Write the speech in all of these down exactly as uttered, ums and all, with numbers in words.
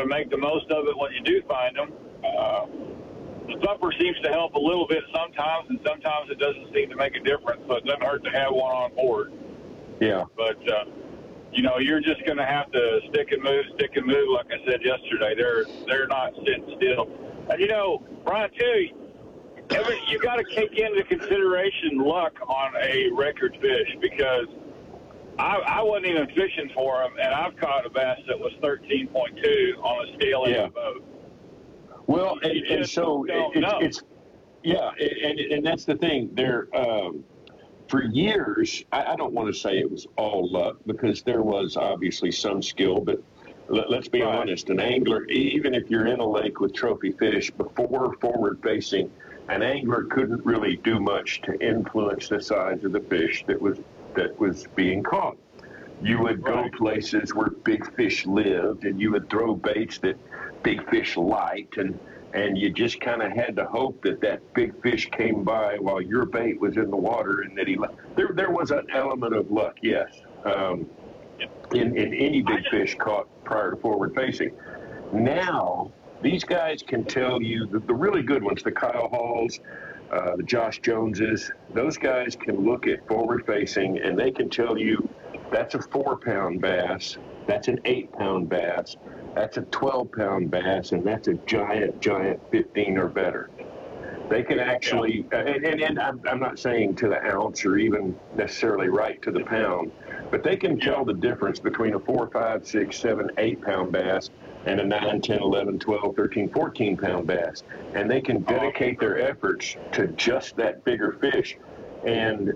to make the most of it when you do find them. Uh, the thumper seems to help a little bit sometimes, and sometimes it doesn't seem to make a difference, so it doesn't hurt to have one on board. Yeah. But, uh, you know, you're just going to have to stick and move, stick and move, like I said yesterday. They're they're not sitting still. And, you know, Brian, too, every, you got to take into consideration luck on a record fish, because I, I wasn't even fishing for them, and I've caught a bass that was thirteen point two on a scale in yeah. the boat. Well, and, and so it, it's, it's, yeah, and, and that's the thing. They're, um, for years, I, I don't want to say it was all luck, because there was obviously some skill, but let, let's be right. honest, an angler, even if you're in a lake with trophy fish, before forward facing, an angler couldn't really do much to influence the size of the fish that was that was being caught. You would go right. places where big fish lived, and you would throw baits that big fish liked, and and you just kind of had to hope that that big fish came by while your bait was in the water, and that he left. There, there was an element of luck, yes, um, in, in any big fish caught prior to forward facing. Now, these guys can tell you, the, the really good ones, the Kyle Halls, uh, the Josh Joneses, those guys can look at forward facing, and they can tell you that's a four-pound bass, that's an eight-pound bass, that's a twelve-pound bass, and that's a giant, giant fifteen or better. They can actually, uh, and, and, and I'm, I'm not saying to the ounce or even necessarily right to the pound, but they can tell the difference between a four, five, six, seven, eight-pound bass and a nine, ten, eleven, twelve, thirteen, fourteen-pound bass. And they can dedicate their efforts to just that bigger fish. And,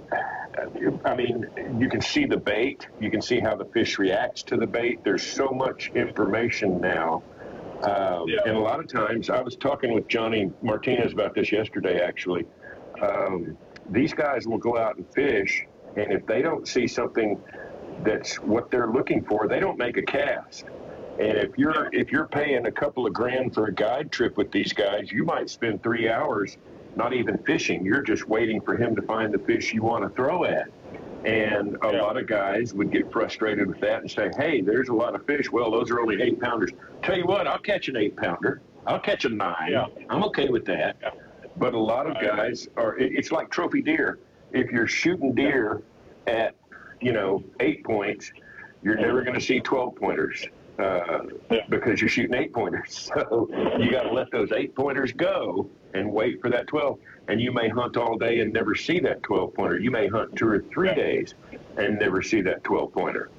I mean, you can see the bait. You can see how the fish reacts to the bait. There's so much information now. Um, yeah. And a lot of times, I was talking with Johnny Martinez about this yesterday, actually. Um, these guys will go out and fish, and if they don't see something that's what they're looking for, they don't make a cast. And if you're if you're paying a couple of grand for a guide trip with these guys, you might spend three hours not even fishing. You're just waiting for him to find the fish you want to throw at. And a yeah. lot of guys would get frustrated with that and say, hey, there's a lot of fish. Well, those are only eight pounders. Tell you what, I'll catch an eight pounder. I'll catch a nine. Yeah. I'm okay with that. Yeah. But a lot of guys are, it's like trophy deer. If you're shooting deer at, you know, eight points, you're never going to see twelve pointers. Uh, yeah. because you're shooting eight pointers. So you got to let those eight pointers go and wait for that twelve. And you may hunt all day and never see that twelve pointer. You may hunt two or three yeah. days and never see that twelve pointer.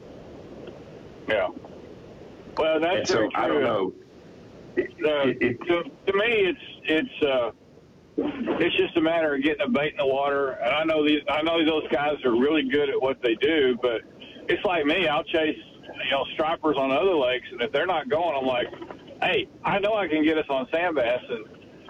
Yeah. Well, that's and so very true. I don't know. It, uh, it, it, to, to me, it's it's uh, it's just a matter of getting a bait in the water. And I know these. I know those guys are really good at what they do, but it's like me. I'll chase, you know, stripers on other lakes, and if they're not going, I'm like, hey, I know I can get us on sand bass, and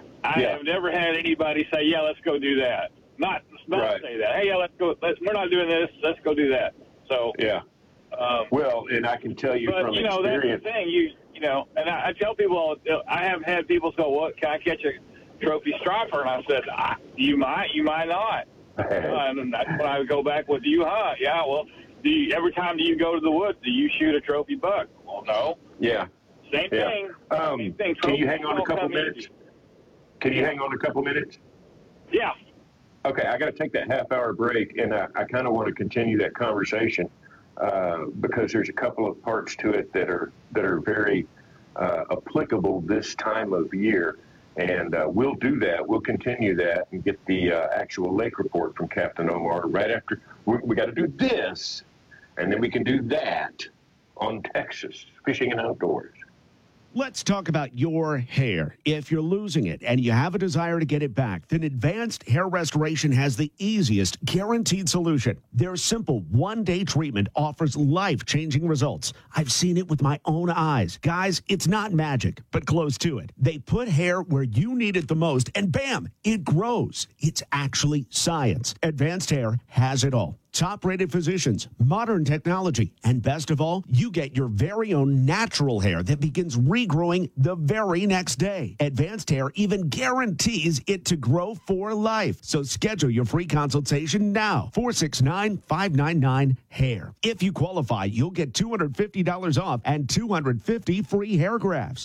I yeah. have never had anybody say, yeah, let's go do that. Not not right. say that. Hey, yeah, let's go. Let's, we're not doing this. Let's go do that. So yeah. Um, well, and I can tell you but, from you know, experience. That's the thing. You you know, and I, I tell people, I have had people say, "What can I catch a trophy striper?" And I said, I, "You might, you might not." uh, and that's when I would go back with, "Do you hunt?" Yeah. Well, do you, every time do you go to the woods, do you shoot a trophy buck? Well, no. Yeah. Same yeah. thing. Um, Same thing. Can you hang on a couple minutes? Easy. Can you hang on a couple minutes? Yeah. Okay, I got to take that half-hour break, and I, I kind of want to continue that conversation uh, because there's a couple of parts to it that are that are very uh, applicable this time of year, and uh, we'll do that. We'll continue that and get the uh, actual lake report from Captain Omar right after. We, we got to do this, and then we can do that on Texas Fishing and Outdoors. Let's talk about your hair. If you're losing it and you have a desire to get it back, then Advanced Hair Restoration has the easiest guaranteed solution. Their simple one-day treatment offers life-changing results. I've seen it with my own eyes. Guys, it's not magic, but close to it. They put hair where you need it the most, and bam, it grows. It's actually science. Advanced Hair has it all. Top-rated physicians, modern technology, and best of all, you get your very own natural hair that begins regrowing the very next day. Advanced Hair even guarantees it to grow for life. So schedule your free consultation now. four six nine, five nine nine, hair. If you qualify, you'll get two hundred fifty dollars off and two hundred fifty free hair grafts.